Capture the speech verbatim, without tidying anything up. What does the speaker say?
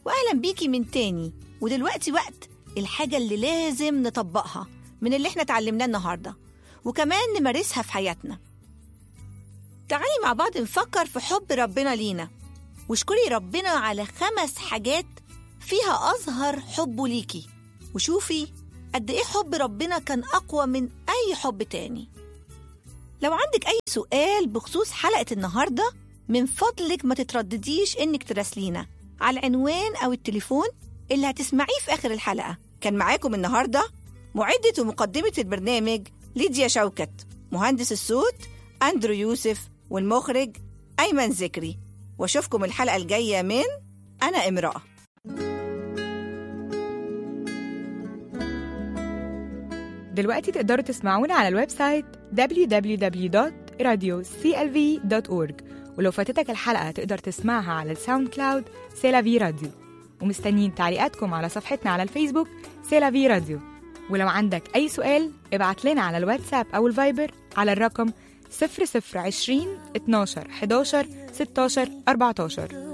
وأهلا بيكي من تاني. ودلوقتي وقت الحاجة اللي لازم نطبقها من اللي احنا تعلمناه النهاردة، وكمان نمارسها في حياتنا. تعالي مع بعض نفكر في حب ربنا لينا، واشكري ربنا على خمس حاجات فيها أظهر حبه ليكي، وشوفي قد إيه حب ربنا كان أقوى من أي حب تاني. لو عندك أي سؤال بخصوص حلقة النهاردة، من فضلك ما تتردديش إنك تراسلينا على العنوان أو التليفون اللي هتسمعيه في آخر الحلقة. كان معاكم النهاردة معدة ومقدمة البرنامج ليديا شوكت، مهندس الصوت أندرو يوسف، والمخرج أيمن ذكري. واشوفكم الحلقة الجاية من أنا امرأة. دلوقتي تقدروا تسمعونا على الويب سايت دبليو دبليو دبليو دوت راديو سي إل في دوت أورج، ولو فاتتك الحلقة تقدر تسمعها على الساوند كلاود سيلافي راديو. ومستنيين تعليقاتكم على صفحتنا على الفيسبوك سيلافي راديو. ولو عندك أي سؤال ابعت لنا على الواتساب أو الفايبر على الرقم صفر صفر عشرين اتناشر حداشر ستاشر أربعتاشر.